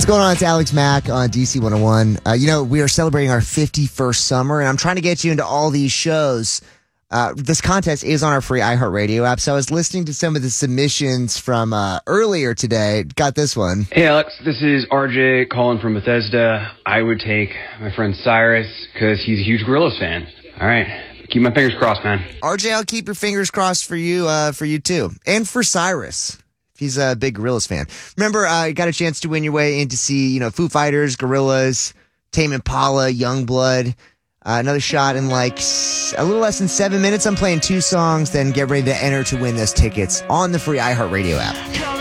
What's going on? It's Alex Mack on DC 101. We are celebrating our 51st summer, and I'm trying to get you into all these shows. This contest is on our free iHeartRadio app, so I was listening to some of the submissions from earlier today. Got this one. Hey, Alex. This is RJ calling from Bethesda. I would take my friend Cyrus because he's a huge Gorillaz fan. All right. Keep my fingers crossed, man. RJ, I'll keep your fingers crossed for you too. And for Cyrus. He's a big Gorillaz fan. Remember, you got a chance to win your way in to see, Foo Fighters, Gorillaz, Tame Impala, Youngblood. Another shot in like a little less than 7 minutes. I'm playing 2 songs, then get ready to enter to win those tickets on the free iHeartRadio app.